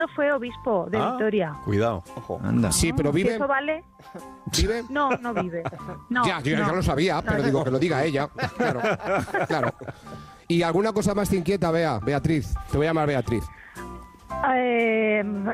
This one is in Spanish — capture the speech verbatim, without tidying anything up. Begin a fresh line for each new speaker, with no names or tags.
fue obispo de
Ah,
Vitoria.
Cuidado. Ojo.
Anda.
Sí, pero
¿Y
vive...
¿Eso vale?
¿Vive?
No, no vive. No,
ya, yo ya
no.
lo sabía,
No,
pero
no.
digo que lo diga ella. Claro, claro. ¿Y alguna cosa más te inquieta, Bea? Beatriz, te voy a llamar Beatriz.
Eh,